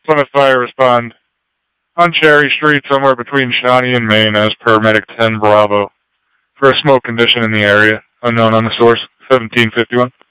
Plymouth Fire respond on Cherry Street, somewhere between Shawnee and Main, as per Medic 10 Bravo, for a smoke condition in the area, unknown on the source, 1751.